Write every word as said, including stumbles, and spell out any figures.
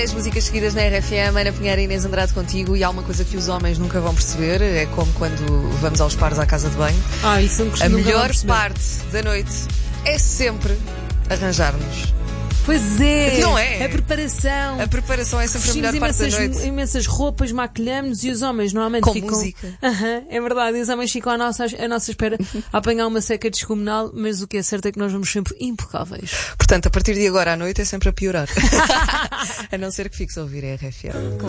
As músicas seguidas na R F M, Ana Pinheiro e Inês Andrade contigo. E há uma coisa que os homens nunca vão perceber, é como quando vamos aos pares à casa de banho. Ah, isso não A melhor parte da noite é sempre arranjar-nos. Pois é, não é? A preparação. A preparação é sempre a melhor parte da imensas, noite. imensas roupas, maquilhamos e os homens normalmente Com ficam... música. Uhum, é verdade, e os homens ficam à nossa, à nossa espera a apanhar uma seca descomunal, mas o que é certo é que nós vamos sempre impecáveis. Portanto, a partir de agora à noite é sempre a piorar. A não ser que fiques a ouvir a R F M. Claro.